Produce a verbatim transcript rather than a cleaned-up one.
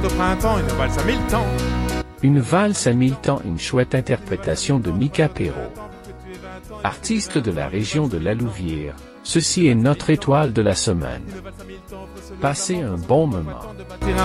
Au printemps, une valse à mille temps. Une valse à mille temps, une chouette interprétation de Mika Perrault. Artiste de la région de la Louvière, ceci est notre étoile de la semaine. Passez un bon moment.